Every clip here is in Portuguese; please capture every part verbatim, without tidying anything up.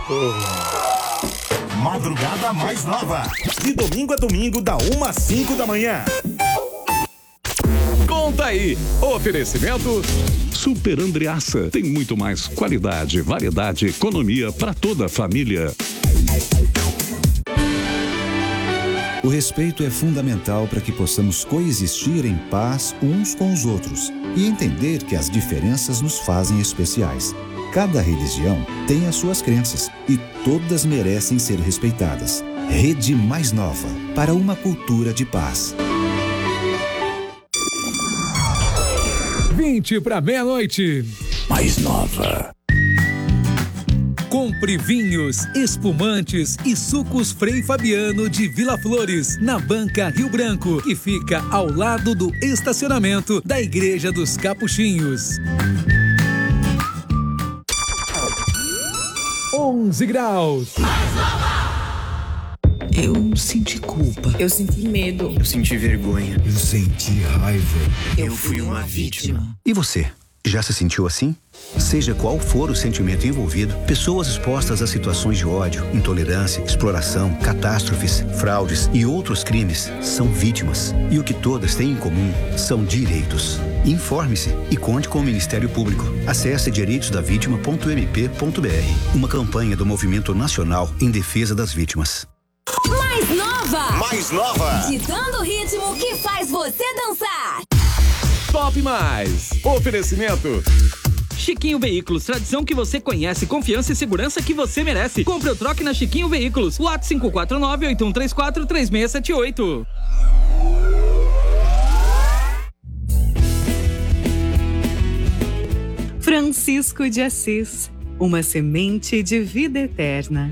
Madrugada Mais Nova. De domingo a domingo, da uma às cinco da manhã. Conta aí. Oferecimento Super Andreaça. Tem muito mais qualidade, variedade, economia para toda a família. O respeito é fundamental para que possamos coexistir em paz uns com os outros e entender que as diferenças nos fazem especiais. Cada religião tem as suas crenças e todas merecem ser respeitadas. Rede Mais Nova, para uma cultura de paz. vinte para meia-noite. Mais Nova. Compre vinhos, espumantes e sucos Frei Fabiano de Vila Flores, na Banca Rio Branco, que fica ao lado do estacionamento da Igreja dos Capuchinhos. onze graus. Eu senti culpa. Eu senti medo. Eu senti vergonha. Eu senti raiva. Eu fui uma vítima. E você? Já se sentiu assim? Seja qual for o sentimento envolvido, pessoas expostas a situações de ódio, intolerância, exploração, catástrofes, fraudes e outros crimes são vítimas. E o que todas têm em comum são direitos. Informe-se e conte com o Ministério Público. Acesse direitos da vítima ponto m p ponto b r. Uma campanha do Movimento Nacional em Defesa das Vítimas. Mais Nova! Mais Nova! Ditando o ritmo que faz você dançar. Top Mais. Oferecimento Chiquinho Veículos, tradição que você conhece, confiança e segurança que você merece. Compre ou troque na Chiquinho Veículos. WhatsApp cinco quatro nove, oito um três quatro, três seis sete oito. Francisco de Assis, uma semente de vida eterna.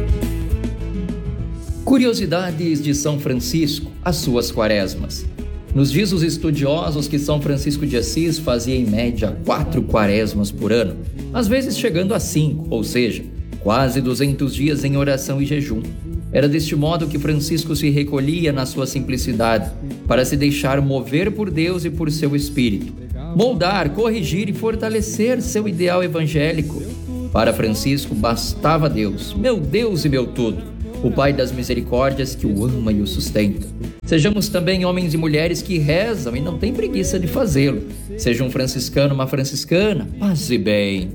Curiosidades de São Francisco, as suas quaresmas. Nos diz os estudiosos que São Francisco de Assis fazia em média quatro quaresmas por ano, às vezes chegando a cinco, ou seja, quase duzentos dias em oração e jejum. Era deste modo que Francisco se recolhia na sua simplicidade, para se deixar mover por Deus e por seu Espírito, moldar, corrigir e fortalecer seu ideal evangélico. Para Francisco bastava Deus, meu Deus e meu tudo, o Pai das misericórdias que o ama e o sustenta. Sejamos também homens e mulheres que rezam e não têm preguiça de fazê-lo. Seja um franciscano, uma franciscana, paz e bem.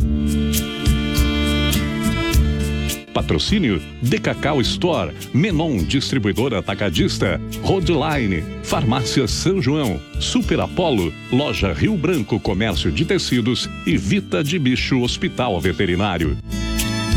Patrocínio De Cacau Store, Menon Distribuidora Atacadista, Roadline, Farmácia São João, Super Apolo, Loja Rio Branco Comércio de Tecidos e Vita de Bicho Hospital Veterinário.